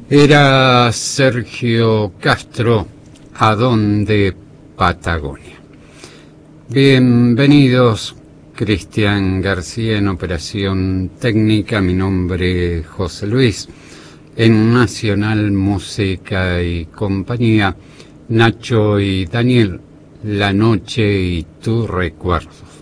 Era Sergio Castro, Adonde Patagonia. Bienvenidos, Cristian García en operación técnica, mi nombre es José Luis, en Nacional Música y Compañía, Nacho y Daniel, La Noche y tus recuerdos.